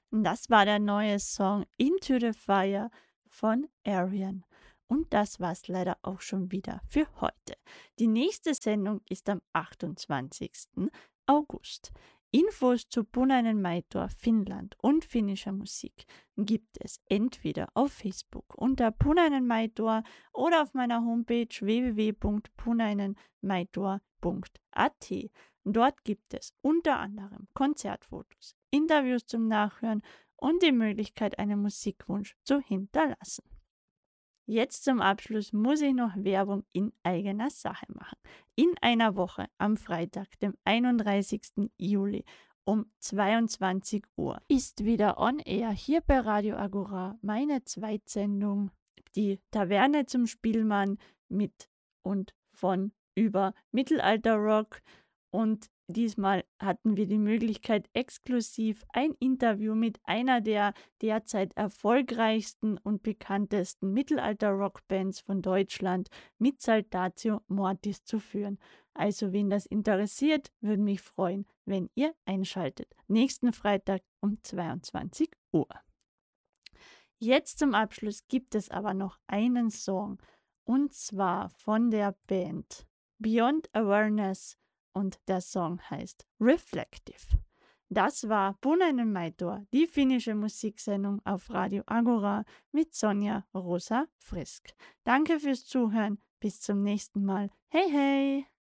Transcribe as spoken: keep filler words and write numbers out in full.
Das war der neue Song Into the Fire von Arian. Und das war's leider auch schon wieder für heute. Die nächste Sendung ist am achtundzwanzigsten August. Infos zu Punainen Maitor, Finnland und finnischer Musik gibt es entweder auf Facebook unter Punainen Maitor oder auf meiner Homepage w w w punkt punainenmaitor punkt a t. Dort gibt es unter anderem Konzertfotos, Interviews zum Nachhören und die Möglichkeit, einen Musikwunsch zu hinterlassen. Jetzt zum Abschluss muss ich noch Werbung in eigener Sache machen. In einer Woche, am Freitag, dem einunddreißigsten Juli um zweiundzwanzig Uhr, ist wieder on air hier bei Radio Agora meine Zweitsendung, die Taverne zum Spielmann mit und von über Mittelalterrock. Und diesmal hatten wir die Möglichkeit, exklusiv ein Interview mit einer der derzeit erfolgreichsten und bekanntesten Mittelalter-Rockbands von Deutschland, mit Saltatio Mortis, zu führen. Also, wen das interessiert, würde mich freuen, wenn ihr einschaltet. Nächsten Freitag um zweiundzwanzig Uhr. Jetzt zum Abschluss gibt es aber noch einen Song, und zwar von der Band Beyond Awareness, und der Song heißt Reflective. Das war Punainen Maitor, die finnische Musiksendung auf Radio Agora mit Sonja Rosa Frisk. Danke fürs Zuhören, bis zum nächsten Mal. Hey, hey!